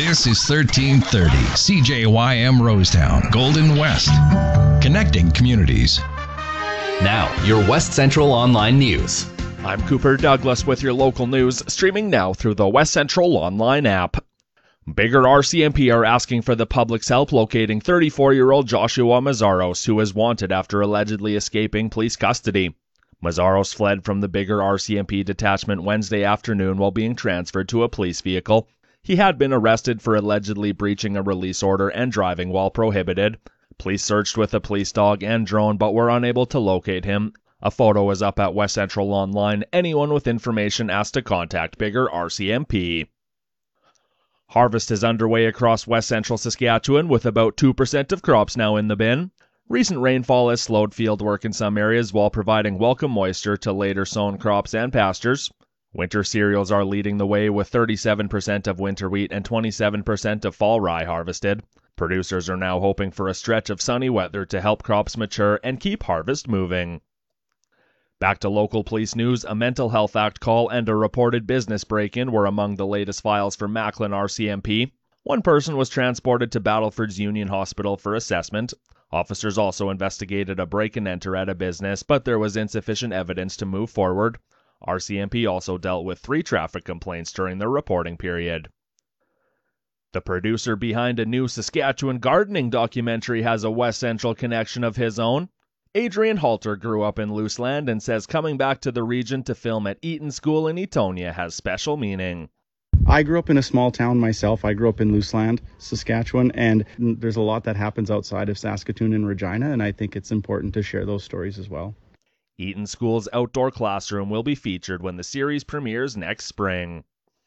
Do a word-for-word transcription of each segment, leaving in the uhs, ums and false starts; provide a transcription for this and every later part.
This is thirteen thirty C J Y M Rosetown, Golden West, connecting communities. Now, your West Central Online News. I'm Cooper Douglas with your local news, streaming now through the West Central Online app. Biggar R C M P are asking for the public's help locating thirty-four-year-old Joshua Mazzaros, who is wanted after allegedly escaping police custody. Mazzaros fled from the Biggar R C M P detachment Wednesday afternoon while being transferred to a police vehicle. He had been arrested for allegedly breaching a release order and driving while prohibited. Police searched with a police dog and drone but were unable to locate him. A photo is up at West Central Online. Anyone with information asked to contact Biggar R C M P. Harvest is underway across West Central Saskatchewan with about two percent of crops now in the bin. Recent rainfall has slowed field work in some areas while providing welcome moisture to later sown crops and pastures. Winter cereals are leading the way with thirty-seven percent of winter wheat and twenty-seven percent of fall rye harvested. Producers are now hoping for a stretch of sunny weather to help crops mature and keep harvest moving. Back to local police news, a mental health act call and a reported business break-in were among the latest files for Macklin R C M P. One person was transported to Battleford's Union Hospital for assessment. Officers also investigated a break-and-enter at a business, but there was insufficient evidence to move forward. R C M P also dealt with three traffic complaints during the reporting period. The producer behind a new Saskatchewan gardening documentary has a West Central connection of his own. Adrian Halter grew up in Luseland and says coming back to the region to film at Eaton School in Etonia has special meaning. I grew up in a small town myself. I grew up in Luseland, Saskatchewan, and there's a lot that happens outside of Saskatoon and Regina, and I think it's important to share those stories as well. Eaton School's outdoor classroom will be featured when the series premieres next spring.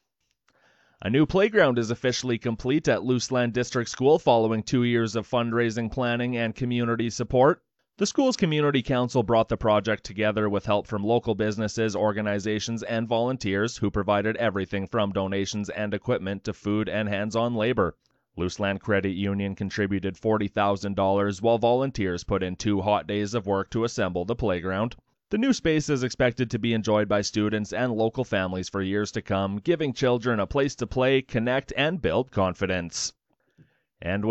A new playground is officially complete at Luseland District School following two years of fundraising, planning, and community support. The school's community council brought the project together with help from local businesses, organizations, and volunteers who provided everything from donations and equipment to food and hands-on labor. Luseland Credit Union contributed forty thousand dollars, while volunteers put in two hot days of work to assemble the playground. The new space is expected to be enjoyed by students and local families for years to come, giving children a place to play, connect, and build confidence. And